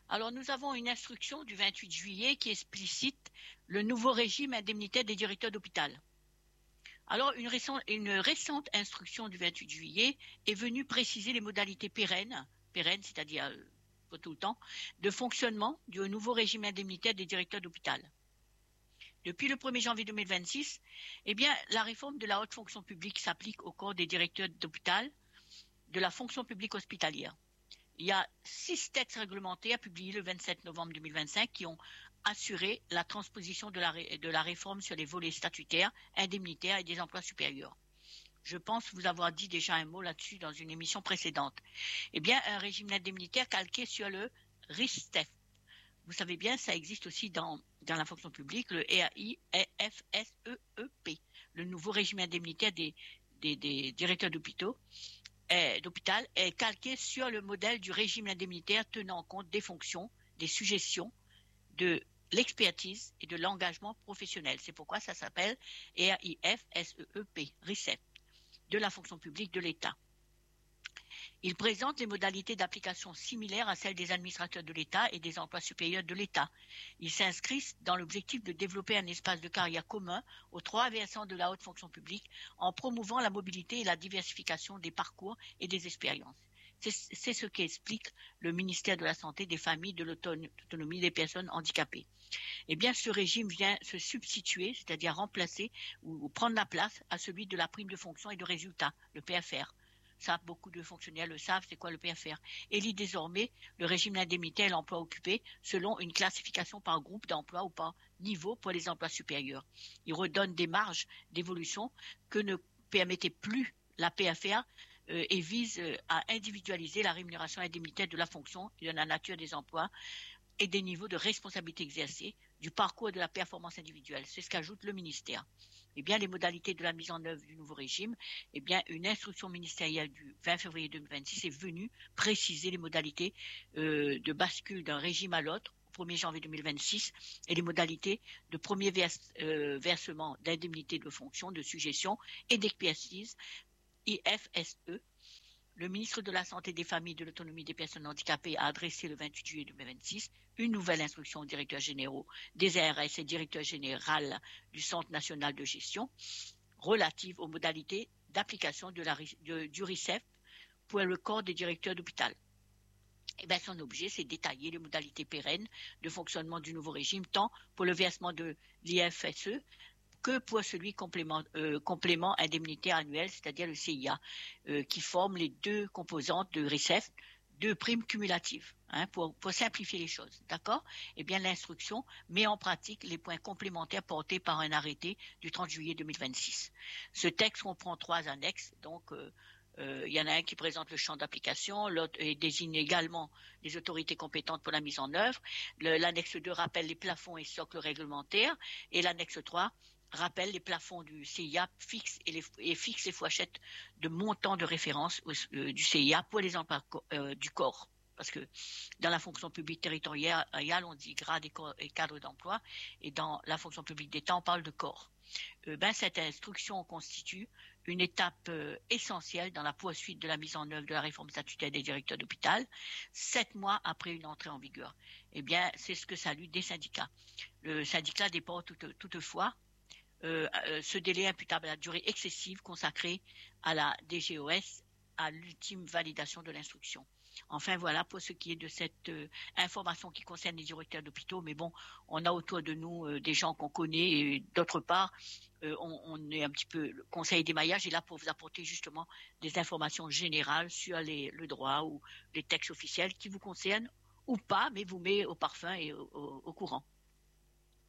Alors, nous avons une instruction du 28 juillet qui explicite le nouveau régime indemnitaire des directeurs d'hôpital. Alors, une récente instruction du 28 juillet est venue préciser les modalités pérennes, c'est-à-dire pour tout le temps, de fonctionnement du nouveau régime indemnitaire des directeurs d'hôpital. Depuis le 1er janvier 2026, eh bien, la réforme de la haute fonction publique s'applique au corps des directeurs d'hôpital de la fonction publique hospitalière. Il y a 6 textes réglementaires publiés le 27 novembre 2025 qui ont assuré la transposition de la réforme sur les volets statutaires, indemnitaires et des emplois supérieurs. Je pense vous avoir dit déjà un mot là-dessus dans une émission précédente. Eh bien, un régime indemnitaire calqué sur le RISTEF. Vous savez bien, ça existe aussi dans la fonction publique, le RIFSEEP, le nouveau régime indemnitaire des directeurs d'hôpital est calqué sur le modèle du régime indemnitaire tenant compte des fonctions, des suggestions, de l'expertise et de l'engagement professionnel. C'est pourquoi ça s'appelle RIFSEEP, RICEP, de la fonction publique de l'État. Il présente les modalités d'application similaires à celles des administrateurs de l'État et des emplois supérieurs de l'État. Il s'inscrit dans l'objectif de développer un espace de carrière commun aux 3 versants de la haute fonction publique en promouvant la mobilité et la diversification des parcours et des expériences. C'est ce qu'explique le ministère de la Santé, des Familles, de l'Autonomie des personnes handicapées. Eh bien, ce régime vient se substituer, c'est-à-dire remplacer ou prendre la place à celui de la prime de fonction et de résultat, le PFR. Ça, beaucoup de fonctionnaires le savent, c'est quoi le PFR. Élit désormais le régime indemnitaire et l'emploi occupé selon une classification par groupe d'emploi ou par niveau pour les emplois supérieurs. Il redonne des marges d'évolution que ne permettait plus la PFR et vise à individualiser la rémunération indemnitaire de la fonction et de la nature des emplois et des niveaux de responsabilité exercés, du parcours et de la performance individuelle. C'est ce qu'ajoute le ministère. Eh bien, les modalités de la mise en œuvre du nouveau régime, eh bien, une instruction ministérielle du 20 février 2026 est venue préciser les modalités de bascule d'un régime à l'autre au 1er janvier 2026 et les modalités de premier versement d'indemnité de fonction, de suggestion et d'expertise IFSE. Le ministre de la Santé, des Familles et de l'Autonomie des personnes handicapées a adressé le 28 juillet 2026 une nouvelle instruction aux directeurs généraux des ARS et directeur général du Centre national de gestion relative aux modalités d'application du RICEF pour le corps des directeurs d'hôpital. Eh bien, son objet, c'est d'étayer les modalités pérennes de fonctionnement du nouveau régime, tant pour le versement de l'IFSE que pour celui complément indemnitaire annuel, c'est-à-dire le CIA, qui forme les 2 composantes de RICEF, 2 primes cumulatives, pour simplifier les choses, d'accord? Eh bien, l'instruction met en pratique les points complémentaires portés par un arrêté du 30 juillet 2026. Ce texte comprend 3 annexes, donc il y en a un qui présente le champ d'application, l'autre désigne également les autorités compétentes pour la mise en œuvre, l'annexe 2 rappelle les plafonds et socles réglementaires, et l'annexe 3 rappelle les plafonds du CIA fixe les fourchettes de montant de référence du CIA pour les emplois du corps. Parce que dans la fonction publique territoriale, on dit grade et cadre d'emploi, et dans la fonction publique d'État, on parle de corps. Cette instruction constitue une étape essentielle dans la poursuite de la mise en œuvre de la réforme statutaire des directeurs d'hôpital, 7 mois après une entrée en vigueur. Eh bien, c'est ce que saluent des syndicats. Le syndicat dépend toutefois ce délai imputable à la durée excessive consacrée à la DGOS à l'ultime validation de l'instruction. Enfin, voilà pour ce qui est de cette information qui concerne les directeurs d'hôpitaux. Mais bon, on a autour de nous des gens qu'on connaît et d'autre part, on est un petit peu le conseil d'émaillage est là pour vous apporter justement des informations générales sur le droit ou les textes officiels qui vous concernent ou pas, mais vous met au parfum et au courant.